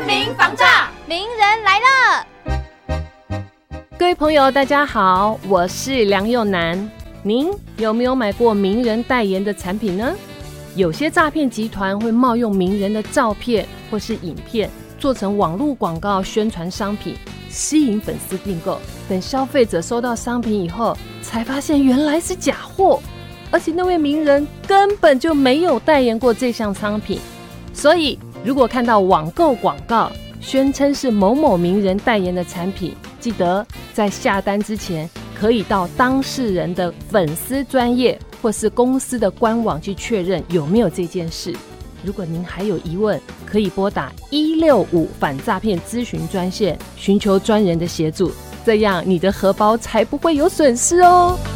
全民防诈， 名人来了！ 各位朋友大家好，我是梁佑南。您有没有买过名人代言的产品呢？有些诈骗集团会冒用名人的照片或是影片，做成网络广告宣传商品，吸引粉丝订购。等消费者收到商品以后，才发现原来是假货，而且那位名人根本就没有代言过这项商品。所以如果看到网购广告宣称是某某名人代言的产品，记得在下单之前可以到当事人的粉丝专页或是公司的官网去确认有没有这件事。如果您还有疑问，可以拨打165反诈骗咨询专线，寻求专人的协助，这样你的荷包才不会有损失哦。